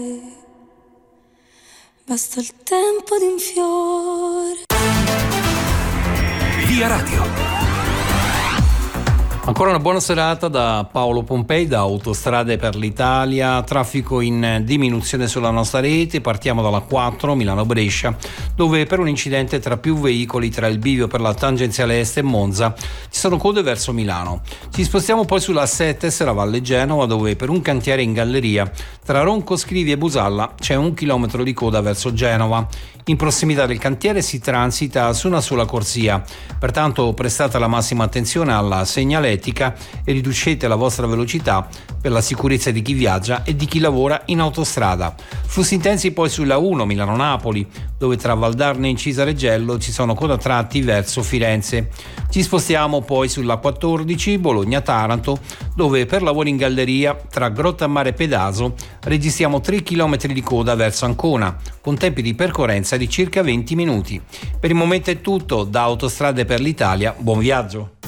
Basta il tempo di un fiore. Via Radio. Ancora una buona serata da Paolo Pompei, da Autostrade per l'Italia. Traffico in diminuzione sulla nostra rete. Partiamo dalla 4 Milano-Brescia, dove per un incidente tra più veicoli tra il bivio per la tangenziale est e Monza ci sono code verso Milano. Ci spostiamo poi sulla 7 Serravalle Genova, dove per un cantiere in galleria tra Ronco Scrivi e Busalla c'è 1 chilometro di coda verso Genova. In prossimità del cantiere si transita su una sola corsia, pertanto prestate la massima attenzione alla segnaletica e riducete la vostra velocità per la sicurezza di chi viaggia e di chi lavora in autostrada. Flussi intensi poi sulla 1 Milano-Napoli, dove tra Valdarno e Cisareggello ci sono coda tratti verso Firenze. Ci spostiamo poi sulla 14 Bologna-Taranto, dove per lavori in galleria tra Grottammare e Pedaso registriamo 3 km di coda verso Ancona, con tempi di percorrenza di circa 20 minuti. Per il momento è tutto, da Autostrade per l'Italia, buon viaggio!